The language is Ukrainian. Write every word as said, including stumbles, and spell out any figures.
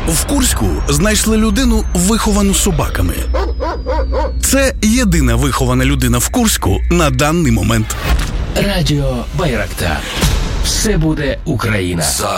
В Курську знайшли людину, виховану собаками. Це єдина вихована людина в Курську на даний момент. Радіо Байрактар. Все буде Україна.